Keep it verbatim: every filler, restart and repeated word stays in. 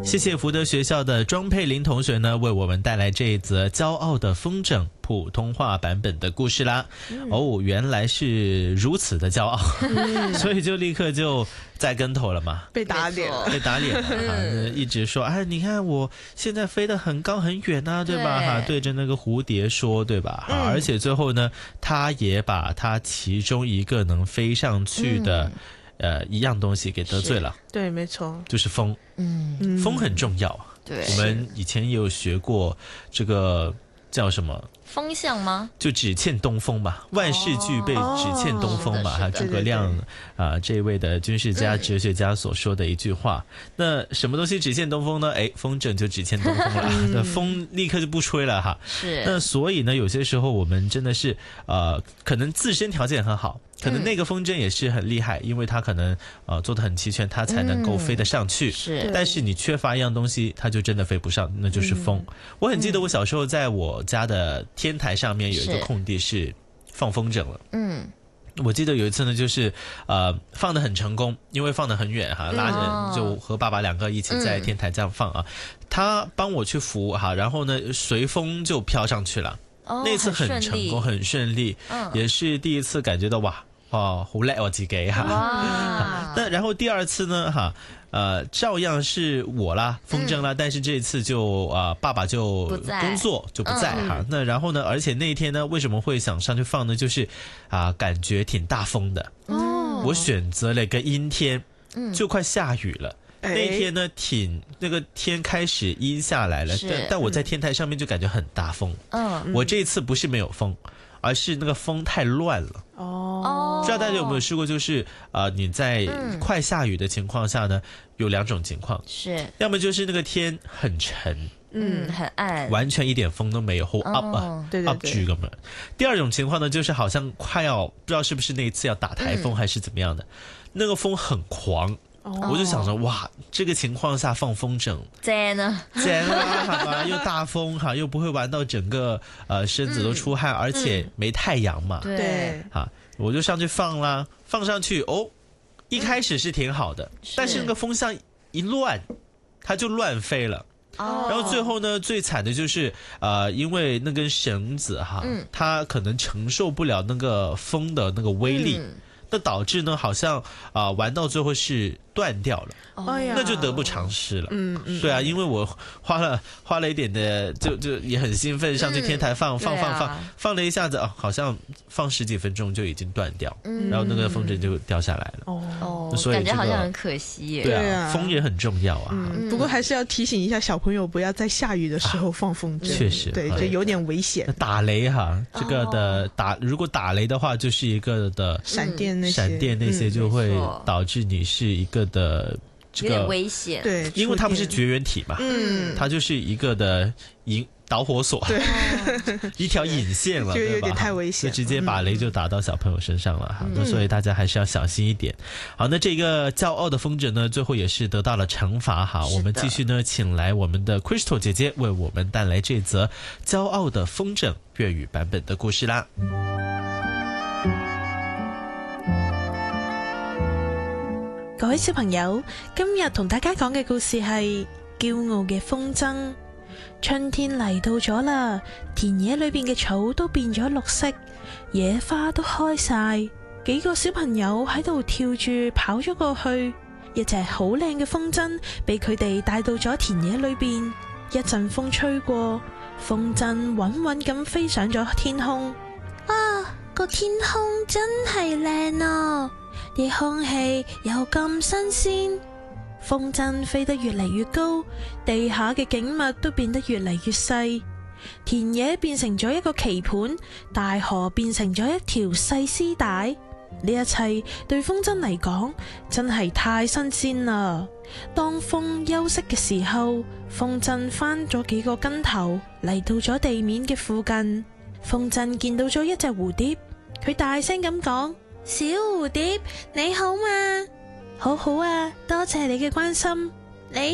谢谢福德学校的庄佩玲同学呢，为我们带来这一则骄傲的风筝普通话版本的故事啦。嗯、哦，原来是如此的骄傲，嗯、所以就立刻就栽跟头了嘛， 被打脸了， 被打脸了、嗯、一直说，哎，你看我现在飞得很高很远啊，对吧？哈，对着那个蝴蝶说，对吧？嗯、而且最后呢，他也把他其中一个能飞上去的。嗯呃，一样东西给得罪了， 对，没错， 就是风， 嗯， 风很重要， 对， 我们以前也有学过这个叫什么风向吗？ 就只欠东风嘛，万事俱备，只欠东风嘛，哈、哦，诸葛亮啊、呃，这位的军事家、哲学家所说的一句话。嗯、那什么东西只欠东风呢？哎，风筝就只欠东风了，那风立刻就不吹了哈。 是。 那所以呢，有些时候我们真的是呃，可能自身条件很好。可能那个风筝也是很厉害，嗯、因为它可能呃做得很齐全，它才能够飞得上去。 嗯、是， 但是你缺乏一样东西，它就真的飞不上，那就是风。嗯、我很记得我小时候在我家的天台上面有一个空地是放风筝了。嗯，我记得有一次呢，就是呃放得很成功，因为放得很远哈，拉着就和爸爸两个一起在天台这样放啊，嗯、他帮我去扶哈，然后呢随风就飘上去了。 哦、 那次很成功，很顺利，嗯、也是第一次感觉到哇，哦，好叻我自己哈。那然后第二次呢，哈，呃，照样是我啦，风筝啦，嗯、但是这一次就啊、呃，爸爸就工作就不在哈。嗯、那然后呢，而且那一天呢，为什么会想上去放呢？就是啊、呃，感觉挺大风的。哦，我选择了一个阴天，嗯、就快下雨了。那天呢，挺那个天开始阴下来了，但但我在天台上面就感觉很大风。嗯，我这一次不是没有风，而是那个风太乱了。哦，不知道大家有没有试过，就是呃你在快下雨的情况下呢，有两种情况， 是要么就是那个天很沉。 嗯，很暗， 完全一点风都没有 ，hold up 啊、哦、 对对对 ，up 剧咁樣。第二種情況呢，就是好像快要不知道是不是那一次要打颱風還是怎麼樣的，嗯、那個風很狂。哦、我就想着哇，這個情況下放風箏正啊， 正啊，好吧，又大風哈，又不會玩到整個呃身子都出汗，嗯、而且沒太陽嘛， 嗯、對， 哈，我就上去放啦，放上去哦，一開始是挺好的，嗯、但是那個風向一亂，它就亂飛了。哦、然後最後呢，最慘的就是呃，因為那根繩子哈，嗯、它可能承受不了那個風的那個威力。嗯，那導致呢，好像啊、呃、玩到最後是斷掉了，哦、那就得不償失了。嗯嗯，對啊，因為我花了花了一點的，就就也很興奮，上去天台放、嗯、放放放、啊、放了一下子，哦，好像放十幾分鐘就已經斷掉，嗯、然後那個風箏就掉下來了。哦，所以、這個、 感覺好像很可惜耶。 對啊，對啊，風也很重要啊。 嗯，不過還是要提醒一下小朋友，不要在下雨的時候放風箏。 確實， 對，就有點危險。 打雷哈，這個的打，如果打雷的話，就是一個的閃電。 閃電那些就會導致你是一個的這個有點危險， 對， 因為它不是絕緣體嘛，嗯，它就是一個的引導火索， 對， 一條引線了， 就有點點太危險， 就直接把雷就打到小朋友身上了哈，那所以大家還是要小心一點。好，那這個驕傲的風箏呢，最後也是得到了懲罰哈。我們繼續呢，請來我們的 Crystal 姐姐為我們帶來這則驕傲的風箏粵語版本的故事啦。 各位小朋友，今日同大家講嘅故事係驕傲嘅風箏。春天嚟到咗啦，田野裏邊嘅草都變咗綠色，野花都開晒。幾個小朋友喺度跳住跑咗過去，一隻好靚嘅風箏被佢哋帶到咗田野裏邊。一陣風吹過，風箏穩穩咁飛上咗天空。啊，個天空真係靚啊！啲空氣又咁新鮮，風箏飛得越嚟越高，地下嘅景物都變得越嚟越細，田野變成咗一個棋盤，大河變成咗一條細絲帶。呢一切對風箏嚟講真係太新鮮啦！當風休息嘅時候，風箏翻咗幾個跟頭嚟到咗地面嘅附近，風箏見到咗一隻蝴蝶，佢大聲咁講：小蝴蝶，你好嘛？好好啊，多謝你嘅關心。